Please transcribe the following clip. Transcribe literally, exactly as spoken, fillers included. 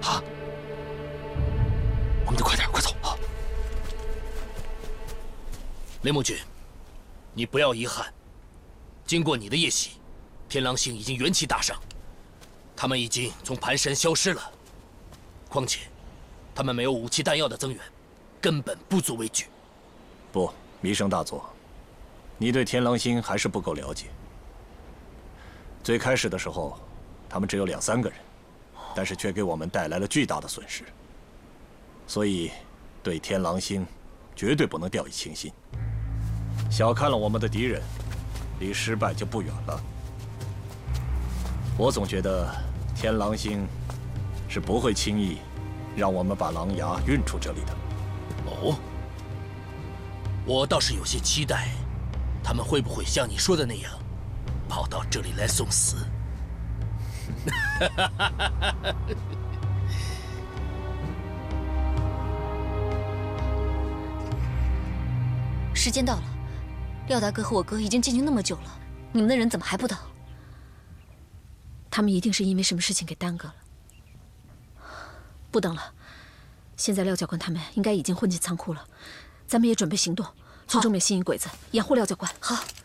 啊，我们得快点，快走！好。雷木君，你不要遗憾。经过你的夜袭，天狼星已经元气大伤，他们已经从盘山消失了。况且，他们没有武器弹药的增援，根本不足为惧。 不，弥生大佐，你对天狼星还是不够了解。最开始的时候，他们只有两三个人，但是却给我们带来了巨大的损失。所以，对天狼星绝对不能掉以轻心。小看了我们的敌人，离失败就不远了。我总觉得天狼星是不会轻易让我们把狼牙运出这里的。 哦，我倒是有些期待，他们会不会像你说的那样，跑到这里来送死？ 时间到了，廖大哥和我哥已经进去那么久了，你们的人怎么还不到？ 他们一定是因为什么事情给耽搁了。不等了，现在廖教官他们应该已经混进仓库了，咱们也准备行动，从正面吸引鬼子，掩护廖教官。 好。